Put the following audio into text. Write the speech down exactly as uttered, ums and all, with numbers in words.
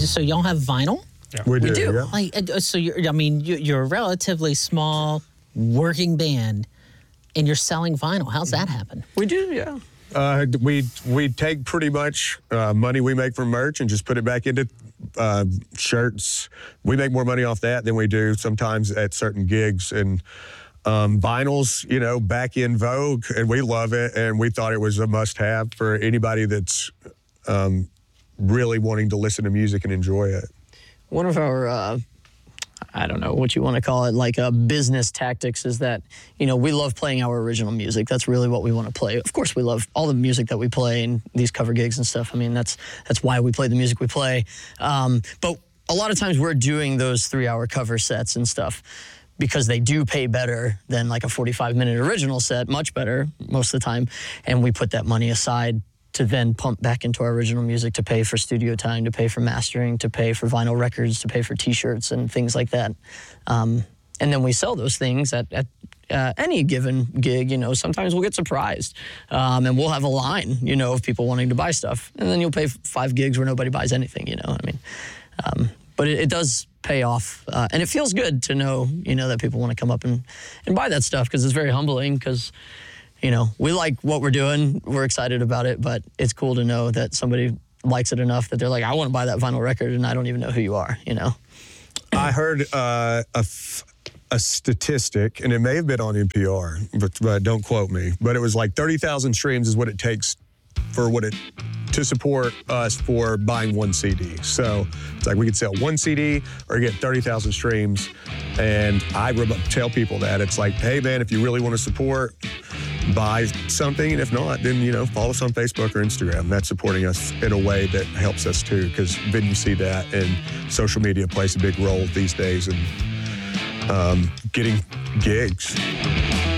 so y'all have vinyl? Yeah. We do. We do. Yeah. Like, uh, so you're, I mean, you- you're a relatively small working band, and you're selling vinyl. How's that happen? We do, yeah. Uh, we we take pretty much uh, money we make from merch and just put it back into uh, shirts. We make more money off that than we do sometimes at certain gigs. And um, vinyls, you know, back in vogue, and we love it. And we thought it was a must-have for anybody that's um, really wanting to listen to music and enjoy it. One of our, uh, I don't know what you want to call it, like uh, business tactics is that, you know, we love playing our original music. That's really what we want to play. Of course, we love all the music that we play and these cover gigs and stuff. I mean, that's that's why we play the music we play. Um, but a lot of times we're doing those three-hour cover sets and stuff because they do pay better than like a forty-five minute original set, much better most of the time. And we put that money aside to then pump back into our original music, to pay for studio time, to pay for mastering, to pay for vinyl records, to pay for T-shirts and things like that. Um, and then we sell those things at, at uh, any given gig. You know, sometimes we'll get surprised, um, and we'll have a line, you know, of people wanting to buy stuff. And then you'll pay f- five gigs where nobody buys anything, you know. I mean, um, but it, it does pay off. Uh, and it feels good to know, you know, that people want to come up and, and buy that stuff, because it's very humbling, because you know, we like what we're doing. We're excited about it, but it's cool to know that somebody likes it enough that they're like, I want to buy that vinyl record, and I don't even know who you are, you know? I heard uh, a, f- a statistic, and it may have been on N P R, but, but don't quote me, but it was like thirty thousand streams is what it takes for what it to support us for buying one C D. So it's like we could sell one C D or get thirty thousand streams. And I re- tell people that it's like, hey man, if you really want to support, buy something. And if not, then, you know, follow us on Facebook or Instagram. That's supporting us in a way that helps us too, because then you see that, and social media plays a big role these days in um, getting gigs.